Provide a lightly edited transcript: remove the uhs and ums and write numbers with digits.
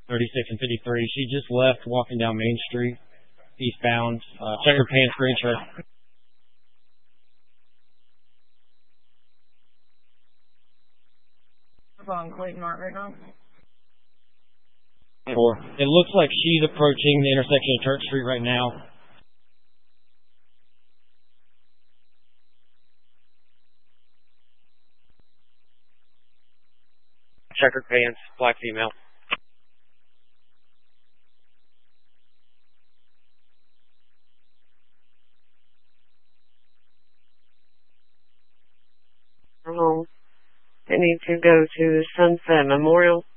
36 and 53. She just left walking down Main Street, eastbound. Check her pants, green shirt. On Clayton Mart right now. It looks like she's approaching the intersection of Church Street right now. Checkered pants, black female. I need to go to Sunset Memorial.